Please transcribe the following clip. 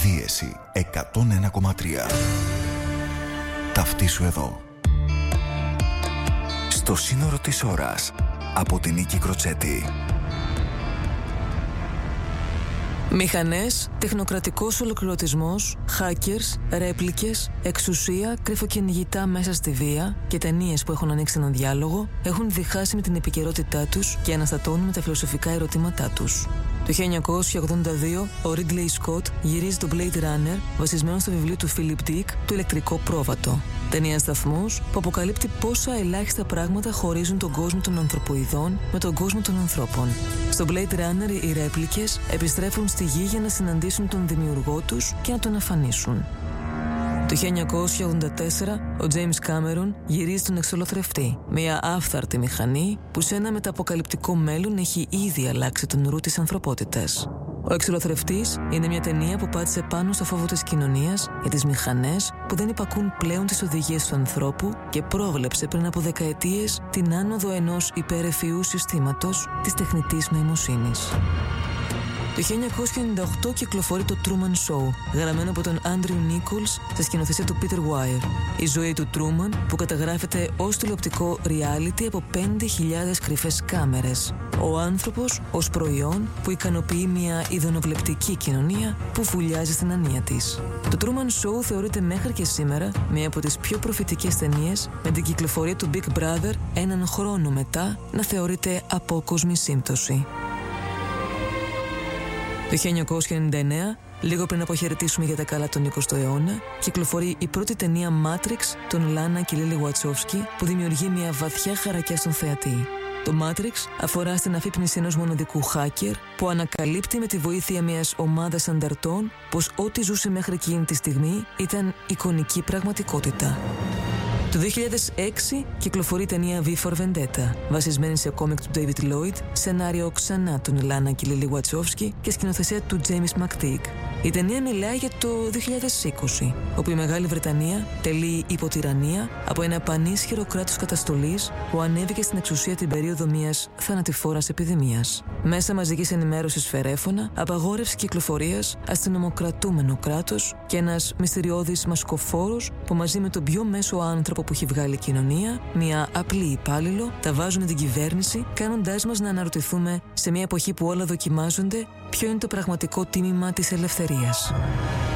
Δίεση 101,3. Ταυτίσου εδώ. Στο σύνορο της ώρας, από την Νίκη Κροτσέτη. Μηχανές, τεχνοκρατικός ολοκληρωτισμός, hackers, ρέπλικες, εξουσία, κρυφοκυνηγητά μέσα στη βία και ταινίες που έχουν ανοίξει έναν διάλογο έχουν διχάσει με την επικαιρότητά τους και αναστατώνουν με τα φιλοσοφικά ερωτήματά τους. Το 1982, ο Ridley Scott γυρίζει το Blade Runner βασισμένο στο βιβλίο του Philip Dick «Το ηλεκτρικό πρόβατο». Ταινία σταθμός που αποκαλύπτει πόσα ελάχιστα πράγματα χωρίζουν τον κόσμο των ανθρωποειδών με τον κόσμο των ανθρώπων. Στο Blade Runner οι ρέπλικες επιστρέφουν στη γη για να συναντήσουν τον δημιουργό τους και να τον αφανίσουν. Το 1984, ο James Cameron γυρίζει τον εξολοθρευτή, μια άφθαρτη μηχανή που σε ένα μεταποκαλυπτικό μέλλον έχει ήδη αλλάξει τον νου της ανθρωπότητας. Ο εξολοθρευτής είναι μια ταινία που πάτησε πάνω στο φόβο της κοινωνίας για τις μηχανές που δεν υπακούν πλέον τις οδηγίες του ανθρώπου και πρόβλεψε πριν από δεκαετίες την άνοδο ενός υπερεφιού συστήματος της τεχνητής νοημοσύνης. Το 1998 κυκλοφορεί το Truman Show, γραμμένο από τον Andrew Nichols σε σκηνοθεσία του Peter Weir. Η ζωή του Truman που καταγράφεται ως τηλεοπτικό reality από 5.000 κρυφές κάμερες. Ο άνθρωπος ως προϊόν που ικανοποιεί μια ειδωνοβλεπτική κοινωνία που βουλιάζει στην ανία της. Το Truman Show θεωρείται μέχρι και σήμερα μία από τις πιο προφητικές ταινίες, με την κυκλοφορία του Big Brother έναν χρόνο μετά να θεωρείται απόκοσμη σύμπτωση. Το 1999, λίγο πριν αποχαιρετήσουμε για τα καλά τον 20ο αιώνα, κυκλοφορεί η πρώτη ταινία Matrix των Λάνα και Λίλι Βατσόφσκι που δημιουργεί μια βαθιά χαρακιά στον θεατή. Το Matrix αφορά στην αφύπνιση ενός μοναδικού hacker που ανακαλύπτει με τη βοήθεια μιας ομάδας ανταρτών πως ό,τι ζούσε μέχρι εκείνη τη στιγμή ήταν εικονική πραγματικότητα. Το 2006 κυκλοφορεί η ταινία V for Vendetta, βασισμένη σε κόμικ του David Lloyd, σενάριο ξανά των Λάνα και Λίλι Βατσόφσκι και σκηνοθεσία του James McTeague. Η ταινία μιλάει για το 2020, όπου η Μεγάλη Βρετανία τελεί υποτυραννία από ένα πανίσχυρο κράτος καταστολής που ανέβηκε στην εξουσία την περίοδο μιας θανατηφόρας επιδημίας. Μέσα μαζικής ενημέρωσης φερέφωνα, απαγόρευση κυκλοφορίας, αστυνομοκρατούμενο κράτος και ένας μυστηριώδης μασκοφόρος που μαζί με τον πιο μέσο άνθρωπο που έχει βγάλει η κοινωνία, μια απλή υπάλληλο, τα βάζουν την κυβέρνηση, κάνοντάς μας να αναρωτηθούμε σε μια εποχή που όλα δοκιμάζονται ποιο είναι το πραγματικό τίμημα της ελευθερίας.